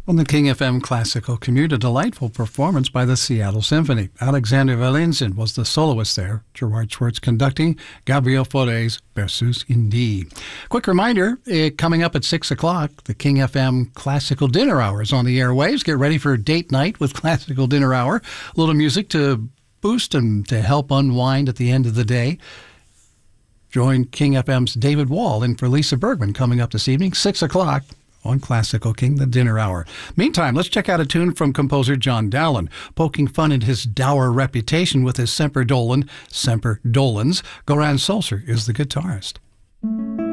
On the King FM Classical Commute, a delightful performance by the Seattle Symphony. Alexander Valensin was the soloist there. Gerard Schwartz conducting, Gabriel Fauré, Berceuse in D. Quick reminder, coming up at 6 o'clock, the King FM Classical Dinner Hour is on the airwaves. Get ready for date night with Classical Dinner Hour. A little music to boost and to help unwind at the end of the day. Join King FM's David Wall in for Lisa Bergman coming up this evening, 6 o'clock. On Classical King, the dinner hour. Meantime, let's check out a tune from composer John Dowland, poking fun at his dour reputation with his Semper Dolans. Goran Solcer is the guitarist.